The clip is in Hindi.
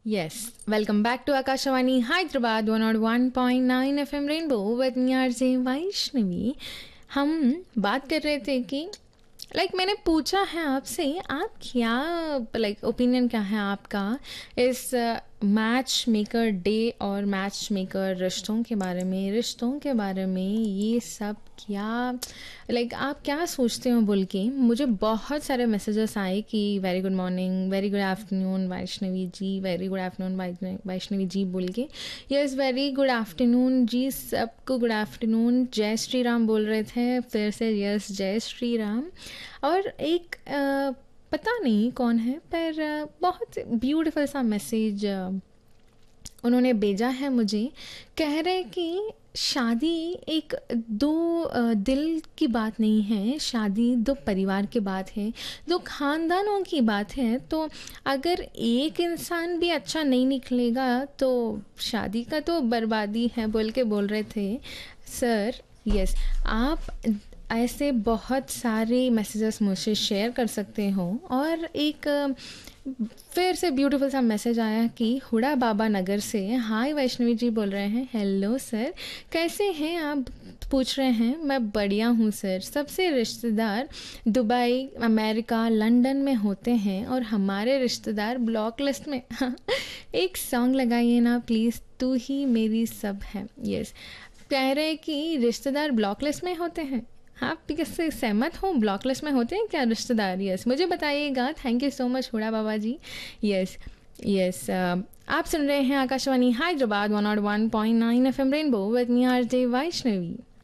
Yes, welcome back to Akashawani Hyderabad 101.9 FM Rainbow with me RJ Vaishnavi. हम बात कर रहे थे कि मैंने पूछा है आपसे, आप क्या ओपिनियन क्या है आपका इस मैच मेकर डे और मैच मेकर रिश्तों के बारे में ये सब क्या आप क्या सोचते हो बोल के मुझे बहुत सारे मैसेजेस आए कि very good morning, very good afternoon Vaishnavi जी, वेरी गुड आफ्टरनून वैष्णवी जी बोल के। यस, वेरी गुड आफ्टरनून जी, सबको गुड आफ्टरनून। जय श्री राम बोल रहे थे फिर से। यस, जय श्री राम। और एक पता नहीं कौन है पर बहुत ब्यूटीफुल सा मैसेज उन्होंने भेजा है मुझे। कह रहे कि शादी एक दो दिल की बात नहीं है, शादी दो परिवार की बात है, दो खानदानों की बात है। तो अगर एक इंसान भी अच्छा नहीं निकलेगा तो शादी का तो बर्बादी है बोल के बोल रहे थे सर। यस, आप ऐसे बहुत सारे मैसेजेस मुझसे शेयर कर सकते हो। और एक फिर से ब्यूटीफुल सा मैसेज आया कि हुड़ा बाबा नगर से हाय वैष्णवी जी बोल रहे हैं, हेलो सर कैसे हैं आप, पूछ रहे हैं। मैं बढ़िया हूँ सर। सबसे रिश्तेदार दुबई, अमेरिका, लंदन में होते हैं और हमारे रिश्तेदार ब्लॉक लिस्ट में। एक सॉन्ग लगाइए ना प्लीज़, तू ही मेरी सब है। यस, कह रहे हैं कि रिश्तेदार ब्लॉक लिस्ट में होते हैं। आप किससे सहमत हो, ब्लॉक लिस्ट में होते हैं क्या रिश्तेदार? यस, मुझे बताइएगा। Thank you so much Hooda Baba ji. Yes yes, आप सुन रहे हैं Akashvani Hyderabad 101.9 FM rainbow with me RJ Vaishnavi.